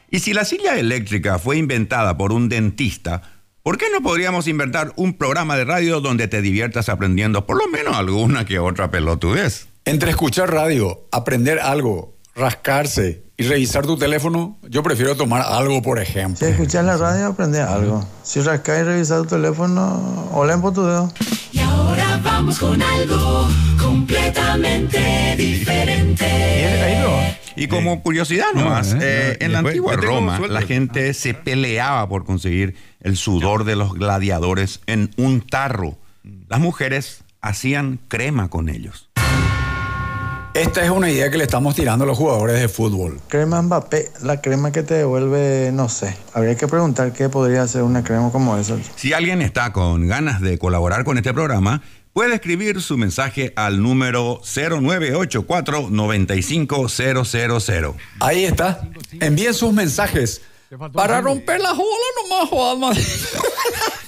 Y si la silla eléctrica fue inventada por un dentista, ¿por qué no podríamos inventar un programa de radio donde te diviertas aprendiendo por lo menos alguna que otra pelotudez? Entre escuchar radio, aprender algo, rascarse y revisar tu teléfono, yo prefiero tomar algo, por ejemplo. Si escuchas la radio, aprendes algo. Si rascas y revisas tu teléfono, olen por tu dedo. Y ahora vamos con algo completamente diferente. Y como curiosidad nomás, en la antigua Roma, la gente se peleaba por conseguir el sudor de los gladiadores en un tarro. Las mujeres hacían crema con ellos. Esta es una idea que le estamos tirando a los jugadores de fútbol. Crema Mbappé, la crema que te devuelve, no sé. Habría que preguntar qué podría ser una crema como esa. Si alguien está con ganas de colaborar con este programa, puede escribir su mensaje al número 0984-95000. Ahí está. Envíen sus mensajes para romper la jola nomás, Juanma.